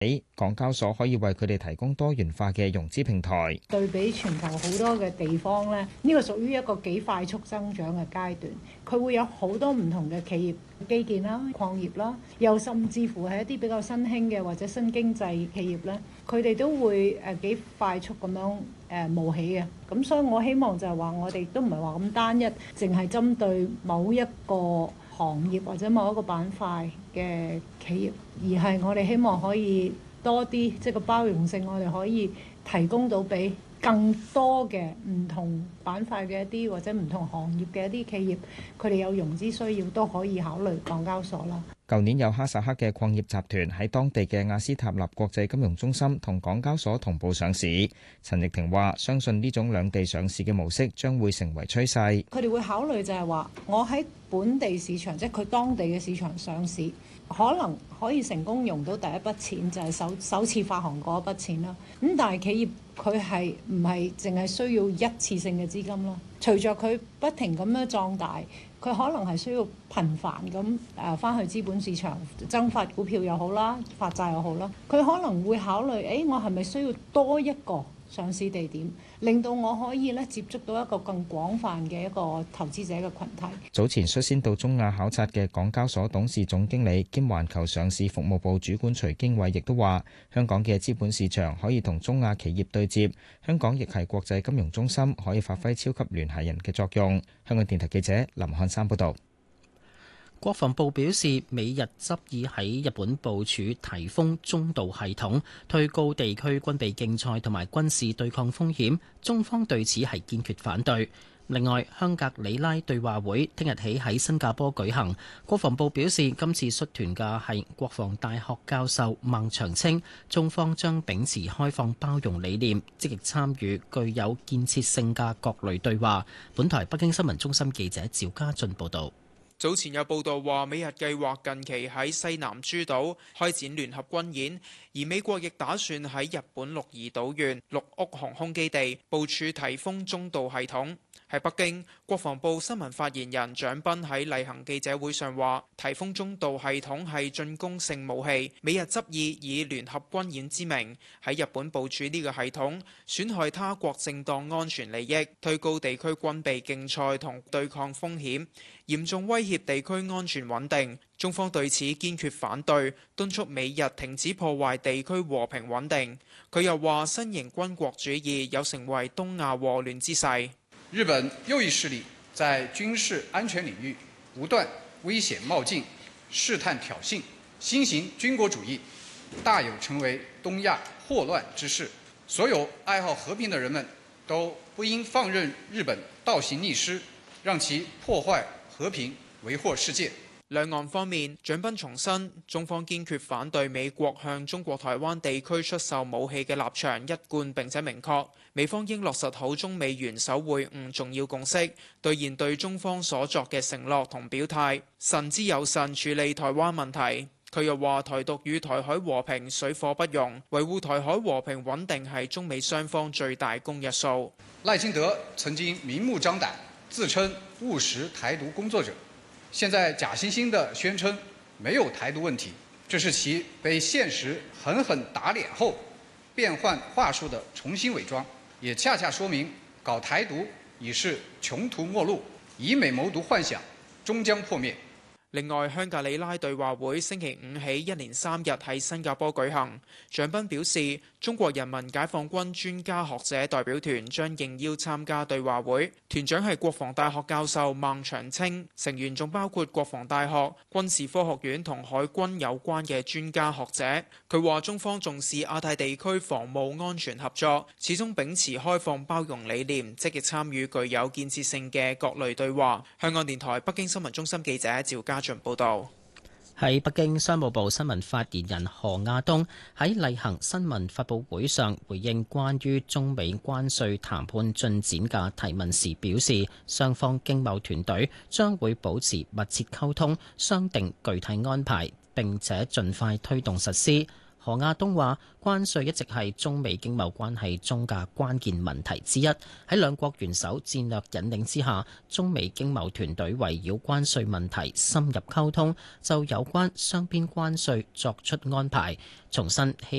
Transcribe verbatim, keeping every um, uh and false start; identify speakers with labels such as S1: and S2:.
S1: 港交所可以為佢哋提供多元化嘅融資平台。
S2: 對比全球好多嘅地方咧，呢個屬於一個幾快速增長嘅階段，佢會有好多唔同嘅企業，基建啦、礦業啦，又甚至乎係一啲比較新興嘅或者新經濟企業咧，佢哋都會誒幾快速咁樣誒冒起嘅。咁所以我希望就係話，我哋都唔係話咁單一，淨係針對某一個行業或者某一個板塊嘅企業，而係我哋希望可以多啲，即係個包容性，我哋可以提供到俾更多嘅唔同板塊嘅一啲或者唔同行業嘅一啲企業，佢哋有融資需要都可以考慮港交所啦。
S1: 舊年有哈薩克嘅礦業集團喺當地嘅亞斯塔納國際金融中心同港交所同步上市。陳翊庭話：相信呢種兩地上市嘅模式將會成為趨勢。
S2: 佢哋會考慮就係話，我喺本地市場，即係佢當地嘅市場上市，可能可以成功用到第一筆錢，就係首首次發行嗰一筆錢啦。咁但係企業佢係唔係淨係需要一次性嘅資金咯？隨着佢不停咁樣壯大，佢可能係需要頻繁咁誒翻去資本市場增發股票又好啦，發債又好啦。佢可能會考慮，誒我係咪需要多一個上市地點，令到我可以咧接觸到一個更廣泛嘅一個投資者嘅群體。
S1: 早前率先到中亞考察嘅港交所董事總經理兼環球上市服務部主管徐經緯亦都話：香港嘅資本市場可以同中亞企業對接，香港亦係國際金融中心，可以發揮超級聯繫人嘅作用。香港電台記者林漢山報導。
S3: 國防部表示，美日執意喺日本部署颱風中導系統，推高地區軍備競賽同埋軍事對抗風險，中方對此係堅決反對。另外，香格里拉對話會聽日起喺新加坡舉行。國防部表示，今次率團嘅係國防大學教授孟長青，中方將秉持開放包容理念，積極參與具有建設性嘅各類對話。本台北京新聞中心記者趙家俊報導。
S4: 早前有報道話，美日計劃近期喺西南諸島開展聯合軍演，而美國亦打算喺日本鹿兒島縣鹿屋航空基地部署颱風中導系統。喺北京，國防部新聞發言人蔣斌喺例行記者會上話，颱風中導系統係進攻性武器，美日執意以聯合軍演之名喺日本部署呢個系統，損害他國正當安全利益，推高地區軍備競賽同對抗風險，嚴重威脅地區安全穩定。中方對此堅決反對，敦促美日停止破壞地區和平穩定。佢又話，新型軍國主義有成為東亞禍亂之勢。
S5: 日本右翼勢力在軍事安全領域不斷危險冒進、試探挑釁，新型軍國主義大有成為東亞禍亂之勢。所有愛好和平的人們都不應放任日本倒行逆施，讓其破壞和平、為禍世界。
S4: 兩岸方面，蔣斌重申，中方堅決反對美國向中國台灣地區出售武器嘅立場一貫並且明確，美方應落實好中美元首會晤重要共識，兌現對中方所作嘅承諾同表態，慎之又慎處理台灣問題。佢又話，台獨與台海和平水火不容，維護台海和平穩定係中美雙方最大公約數。
S5: 賴清德曾經明目張膽自稱務實台獨工作者，現在假惺惺地宣稱沒有台獨問題，這是其被現實狠狠打臉後變換話術的重新偽裝，也恰恰說明搞台獨已是窮途末路，以美謀獨幻想終將破滅。
S4: 另外，香格里拉對話會星期五起一連三日喺新加坡舉行。蔣斌表示，中國人民解放軍專家學者代表團將應邀參加對話會，團長係國防大學教授孟長青，成員仲包括國防大學、軍事科學院同海軍有關嘅專家學者。佢話中方重視亞太地區防務安全合作，始終秉持開放包容理念，積極參與具有建設性嘅各類對話。香港電台北京新聞中心記者趙家報道。
S3: 喺北京，商務部新聞發言人何亞東喺例行新聞發佈會上回應關於中美關稅談判進展嘅提問時表示，雙方經貿團隊將會保持密切溝通，商定具體安排，並且盡快推動實施。 何亞東話：關稅一直係中美經貿關係中嘅關鍵問題之一。喺兩國元首戰略引領之下，中美經貿團隊圍繞關稅問題深入溝通，就有關雙邊關稅作出安排。重申希